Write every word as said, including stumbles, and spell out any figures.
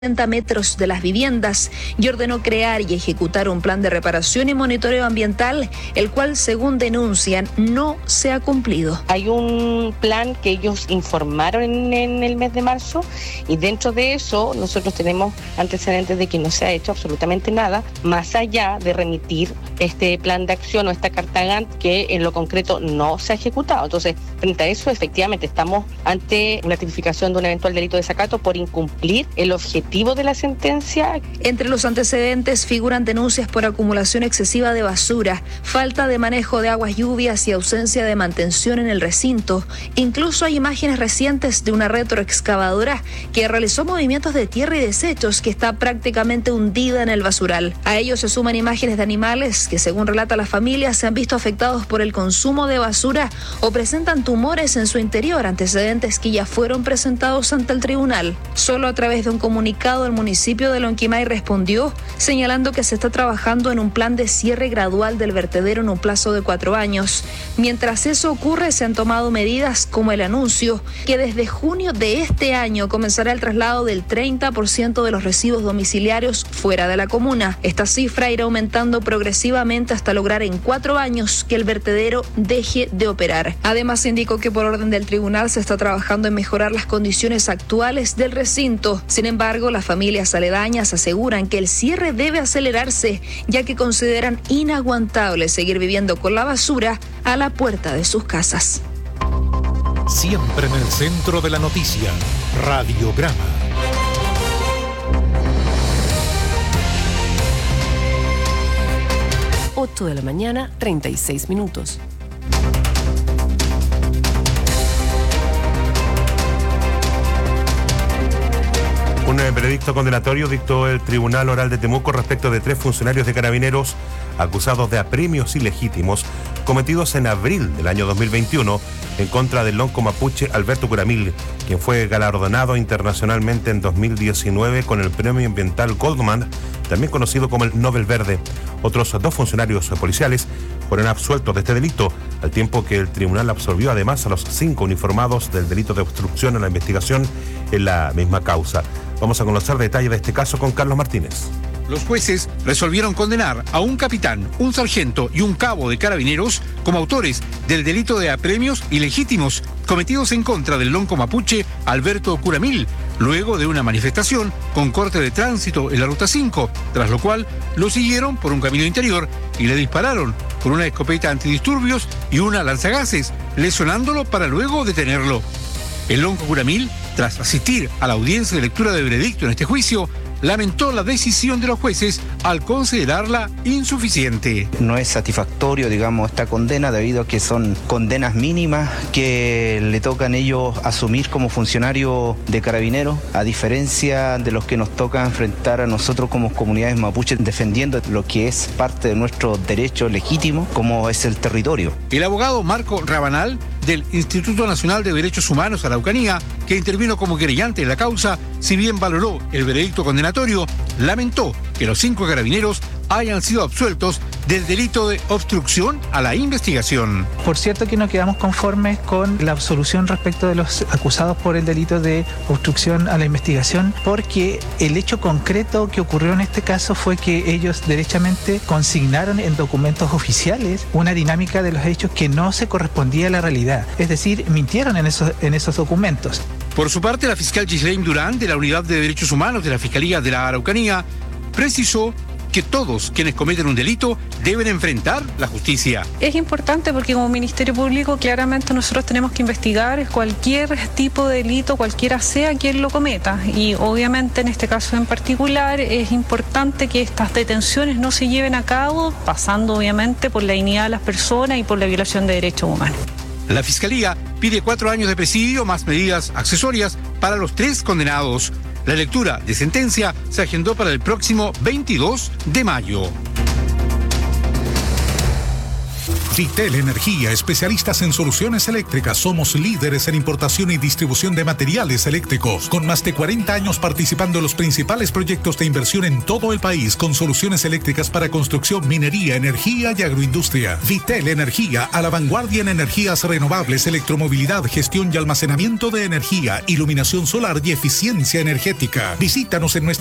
setenta metros de las viviendas y ordenó crear y ejecutar un plan de reparación y monitoreo ambiental, el cual, según denuncian, no se ha cumplido. Hay un plan que ellos informaron en, en el mes de marzo y dentro de eso nosotros tenemos antecedentes de que no se ha hecho absolutamente nada, más allá de remitir este plan de acción o esta carta Gantt que en lo concreto no se ha ejecutado. Entonces, frente a eso, efectivamente estamos ante una tipificación de un eventual delito de desacato por incumplir el objetivo de la sentencia. Entre los antecedentes figuran denuncias por acumulación excesiva de basura, falta de manejo de aguas lluvias y ausencia de mantención en el recinto. Incluso hay imágenes recientes de una retroexcavadora que realizó movimientos de tierra y desechos que está prácticamente hundida en el basural. A ello se suman imágenes de animales que, según relata la familia, se han visto afectados por el consumo de basura o presentan tumores en su interior, antecedentes que ya fueron presentados ante el tribunal. Solo a través de un comunicado el municipio de Lonquimay respondió señalando que se está trabajando en un plan de cierre gradual del vertedero en un plazo de cuatro años. Mientras eso ocurre, se han tomado medidas como el anuncio que desde junio de este año comenzará el traslado del treinta por ciento de los residuos domiciliarios fuera de la comuna. Esta cifra irá aumentando progresivamente hasta lograr en cuatro años que el vertedero deje de operar. Además, indicó que por orden del tribunal se está trabajando en mejorar las condiciones actuales del recinto. Sin embargo, las familias aledañas aseguran que el cierre debe acelerarse, ya que consideran inaguantable seguir viviendo con la basura a la puerta de sus casas. Siempre en el centro de la noticia, Radiograma. ocho de la mañana, treinta y seis minutos. Un veredicto condenatorio dictó el Tribunal Oral de Temuco respecto de tres funcionarios de Carabineros acusados de apremios ilegítimos cometidos en abril del año dos mil veintiuno en contra del lonco mapuche Alberto Curamil, quien fue galardonado internacionalmente en dos mil diecinueve con el Premio Ambiental Goldman, también conocido como el Nobel Verde. Otros dos funcionarios policiales fueron absueltos de este delito, al tiempo que el tribunal absolvió además a los cinco uniformados del delito de obstrucción a la investigación en la misma causa. Vamos a conocer detalles de este caso con Carlos Martínez. Los jueces resolvieron condenar a un capitán, un sargento y un cabo de Carabineros como autores del delito de apremios ilegítimos cometidos en contra del lonco mapuche Alberto Curamil, luego de una manifestación con corte de tránsito en la Ruta cinco, tras lo cual lo siguieron por un camino interior y le dispararon con una escopeta antidisturbios y una lanzagases, lesionándolo para luego detenerlo. El lonco Curamil, tras asistir a la audiencia de lectura de veredicto en este juicio, lamentó la decisión de los jueces al considerarla insuficiente. No es satisfactorio, digamos, esta condena debido a que son condenas mínimas que le tocan ellos asumir como funcionarios de Carabineros, a diferencia de los que nos toca enfrentar a nosotros como comunidades mapuches defendiendo lo que es parte de nuestro derecho legítimo, como es el territorio. El abogado Marco Rabanal, del Instituto Nacional de Derechos Humanos Araucanía, que intervino como querellante en la causa, si bien valoró el veredicto condenatorio, lamentó que los cinco carabineros hayan sido absueltos del delito de obstrucción a la investigación. Por cierto que no quedamos conformes con la absolución respecto de los acusados por el delito de obstrucción a la investigación, porque el hecho concreto que ocurrió en este caso fue que ellos derechamente consignaron en documentos oficiales una dinámica de los hechos que no se correspondía a la realidad, es decir, mintieron en esos, en esos documentos. Por su parte, la fiscal Ghislaine Durán, de la Unidad de Derechos Humanos de la Fiscalía de la Araucanía, precisó que todos quienes cometen un delito deben enfrentar la justicia. Es importante porque como Ministerio Público claramente nosotros tenemos que investigar cualquier tipo de delito, cualquiera sea quien lo cometa, y obviamente en este caso en particular es importante que estas detenciones no se lleven a cabo pasando obviamente por la dignidad de las personas y por la violación de derechos humanos. La Fiscalía pide cuatro años de presidio más medidas accesorias para los tres condenados. La lectura de sentencia se agendó para el próximo veintidós de mayo. Vitel Energía, especialistas en soluciones eléctricas. Somos líderes en importación y distribución de materiales eléctricos, con más de cuarenta años participando en los principales proyectos de inversión en todo el país, con soluciones eléctricas para construcción, minería, energía y agroindustria. Vitel Energía, a la vanguardia en energías renovables, electromovilidad, gestión y almacenamiento de energía, iluminación solar y eficiencia energética. Visítanos en nuestra